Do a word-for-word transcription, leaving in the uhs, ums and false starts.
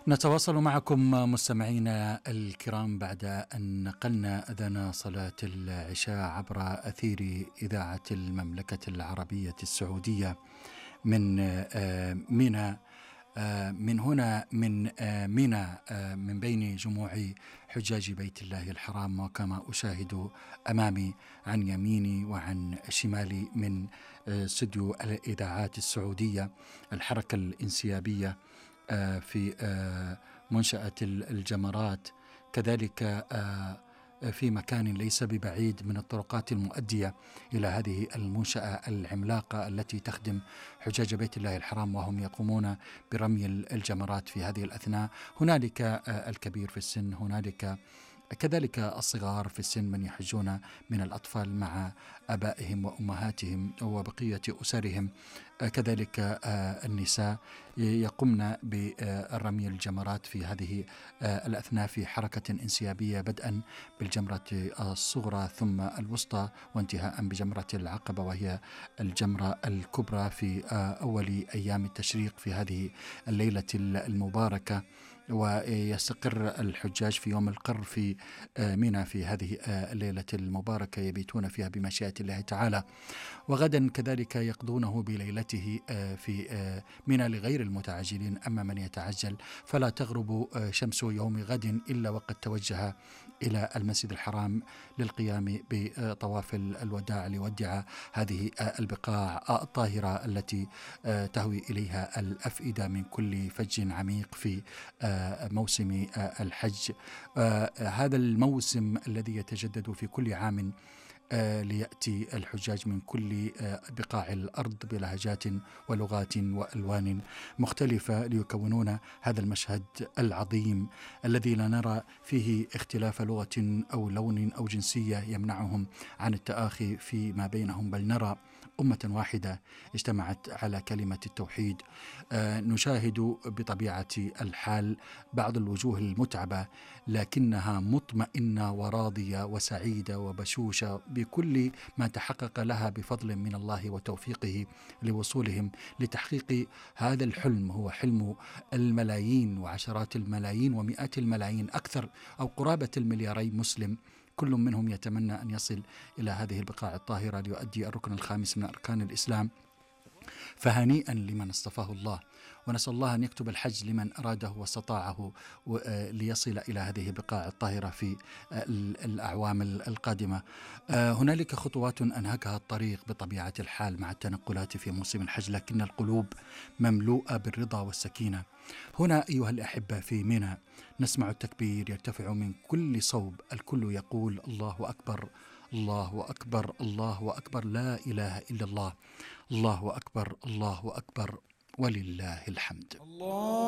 نتواصل معكم مستمعينا الكرام بعد أن نقلنا أذان صلاة العشاء عبر أثير إذاعة المملكة العربية السعودية من منى، من هنا من منى من بين جموع حجاج بيت الله الحرام. وكما أشاهد أمامي عن يميني وعن شمالي من استوديو الإذاعات السعودية الحركة الانسيابية في منشأة الجمرات، كذلك في مكان ليس ببعيد من الطرقات المؤدية إلى هذه المنشأة العملاقة التي تخدم حجاج بيت الله الحرام وهم يقومون برمي الجمرات في هذه الأثناء. هنالك الكبير في السن، هنالك كذلك الصغار في السن من يحجون من الأطفال مع آبائهم وأمهاتهم وبقية أسرهم، كذلك النساء يقومن بالرمي الجمرات في هذه الأثناء في حركة انسيابية، بدءا بالجمرة الصغرى ثم الوسطى وانتهاء بجمرة العقبة وهي الجمرة الكبرى في أول أيام التشريق في هذه الليلة المباركة. ويستقر الحجاج في يوم القر في منى في هذه الليلة المباركة يبيتون فيها بمشيئة الله تعالى، وغدا كذلك يقضونه بليلته في منى لغير المتعجلين. أما من يتعجل فلا تغرب شمس يوم غد إلا وقد توجه إلى المسجد الحرام للقيام بطواف الوداع ليودع هذه البقاع الطاهرة التي تهوي إليها الأفئدة من كل فج عميق في موسم الحج. هذا الموسم الذي يتجدد في كل عام ليأتي الحجاج من كل بقاع الأرض بلهجات ولغات وألوان مختلفة ليكونون هذا المشهد العظيم الذي لا نرى فيه اختلاف لغة أو لون أو جنسية يمنعهم عن التآخي فيما بينهم، بل نرى أمة واحدة اجتمعت على كلمة التوحيد. آه نشاهد بطبيعة الحال بعض الوجوه المتعبة لكنها مطمئنة وراضية وسعيدة وبشوشة بكل ما تحقق لها بفضل من الله وتوفيقه لوصولهم لتحقيق هذا الحلم، هو حلم الملايين وعشرات الملايين ومئات الملايين، أكثر أو قرابة الملياري مسلم، كل منهم يتمنى أن يصل إلى هذه البقاع الطاهرة ليؤدي الركن الخامس من أركان الإسلام. فهنيئا لمن اصطفاه الله، ونسأل الله أن يكتب الحج لمن أراده واستطاعه ليصل إلى هذه البقاع الطاهرة في الأعوام القادمة. هنالك خطوات أنهكها الطريق بطبيعة الحال مع التنقلات في موسم الحج، لكن القلوب مملوءة بالرضا والسكينة. هنا أيها الأحبة في منى نسمع التكبير يرتفع من كل صوب، الكل يقول الله أكبر الله أكبر الله أكبر، لا إله إلا الله، الله أكبر الله أكبر ولله الحمد. الله